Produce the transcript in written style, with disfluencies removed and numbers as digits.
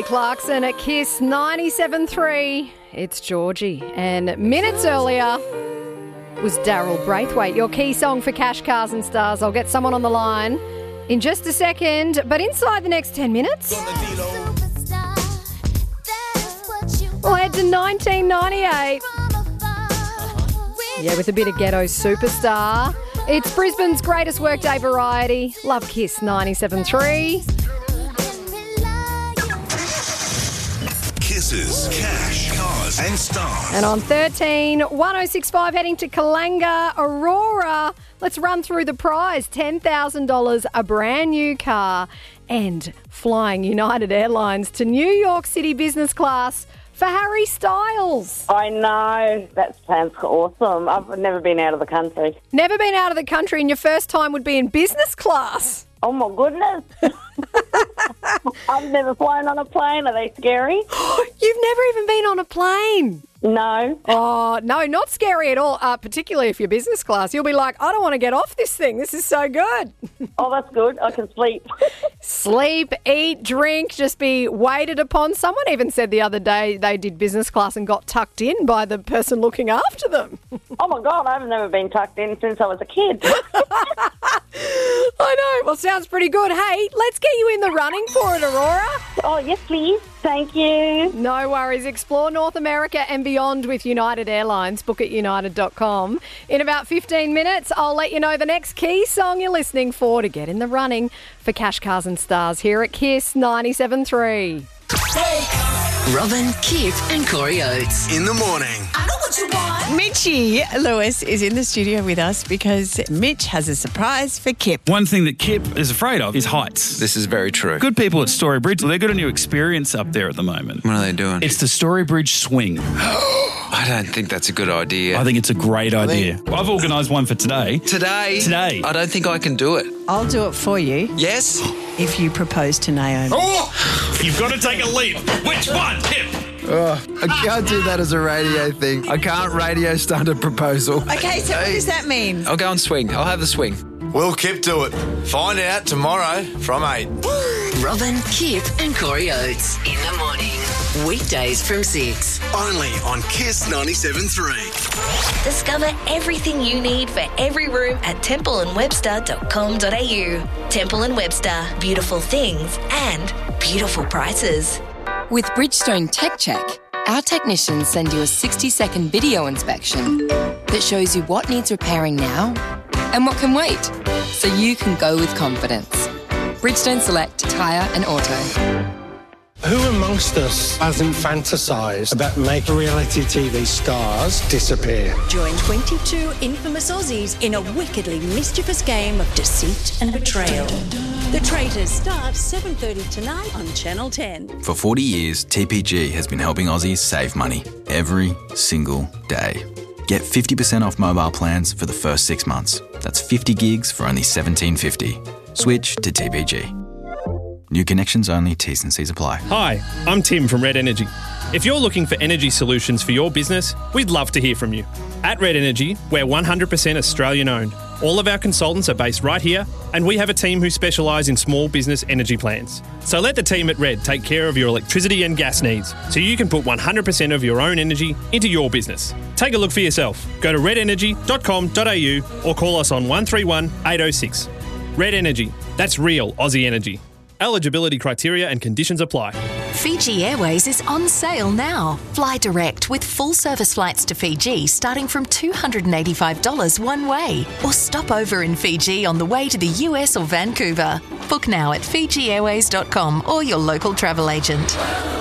Clarkson at Kiss 97.3. It's Georgie. And minutes earlier was Daryl Braithwaite, your key song for Cash, Cars and Stars. I'll get someone on the line in just a second, but inside the next 10 minutes, we'll head to 1998. Yeah, with a bit of ghetto superstar. It's Brisbane's greatest workday variety. Love Kiss 97.3. Kisses, Cash, Cars and Stars. And on 13-1065, heading to Kalanga, Aurora. Let's run through the prize. $10,000, a brand new car, and flying United Airlines to New York City business class for Harry Styles. I know. That sounds awesome. I've never been out of the country. Never been out of the country, and your first time would be in business class. Oh, my goodness. I've never flown on a plane. Are they scary? You've never even been on a plane? No. Oh, no, not scary at all, particularly if you're business class. You'll be like, I don't want to get off this thing. This is so good. Oh, that's good. I can sleep. Sleep, eat, drink, just be waited upon. Someone even said the other day they did business class and got tucked in by the person looking after them. Oh, my God. I've never been tucked in since I was a kid. I know. Well, sounds pretty good. Hey, let's get you in the running for it, Aurora. Oh, yes, please. Thank you. No worries. Explore North America and beyond with United Airlines. Book at united.com. In about 15 minutes, I'll let you know the next key song you're listening for to get in the running for Cash, Cars and Stars here at Kiss 97.3. Robin, Kip and Corey Oates. In the morning. I know what you want. Mitchie Lewis is in the studio with us because Mitch has a surprise for Kip. One thing that Kip is afraid of is heights. This is very true. Good people at Storybridge, they've got a new experience up there at the moment. What are they doing? It's the Storybridge Swing. I don't think that's a good idea. I think it's a great idea. I've organised one for today. Today? I don't think I can do it. I'll do it for you Yes? if you propose to Naomi. Oh! You've got to take a leap. Which one, Kip? I can't do that as a radio thing. I can't radio stunt a proposal. Okay, so what does that mean? I'll go and swing. I'll have the swing. Will Kip do it? Find out tomorrow from 8. Robin, Kip and Corey Oates. In the morning. Weekdays from 6. Only on Kiss 97.3. Discover everything you need for every room at templeandwebster.com.au. Temple & Webster. Beautiful things and beautiful prices. With Bridgestone Tech Check, our technicians send you a 60-second video inspection that shows you what needs repairing now and what can wait, so you can go with confidence. Bridgestone Select Tyre and Auto. Who amongst us hasn't fantasised about making reality TV stars disappear? Join 22 infamous Aussies in a wickedly mischievous game of deceit and betrayal. The Traitors starts 7:30 tonight on Channel 10. For 40 years, TPG has been helping Aussies save money every single day. Get 50% off mobile plans for the first 6 months. That's 50 gigs for only $17.50. Switch to TPG. New connections only, T's and C's apply. Hi, I'm Tim from Red Energy. If you're looking for energy solutions for your business, we'd love to hear from you. At Red Energy, we're 100% Australian owned. All of our consultants are based right here, and we have a team who specialise in small business energy plans. So let the team at Red take care of your electricity and gas needs so you can put 100% of your own energy into your business. Take a look for yourself. Go to redenergy.com.au or call us on 131 806. Red Energy. That's real Aussie energy. Eligibility criteria and conditions apply. Fiji Airways is on sale now. Fly direct with full service flights to Fiji starting from $285 one way. Or stop over in Fiji on the way to the US or Vancouver. Book now at FijiAirways.com or your local travel agent.